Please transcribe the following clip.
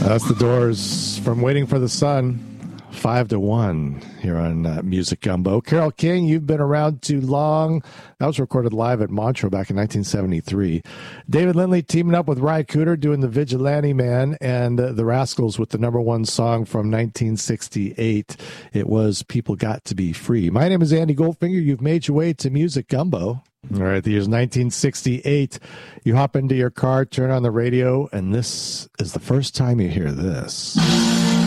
That's the Doors from Waiting for the Sun. 5-1 here on Music Gumbo. Carole King, You've Been Around Too Long. That was recorded live at Montreux back in 1973. David Lindley teaming up with Ry Cooder doing The Vigilante Man, and the Rascals with the number one song from 1968. It was People Got to Be Free. My name is Andy Goldfinger. You've made your way to Music Gumbo. All right, the year's 1968. You hop into your car, turn on the radio, and this is the first time you hear this.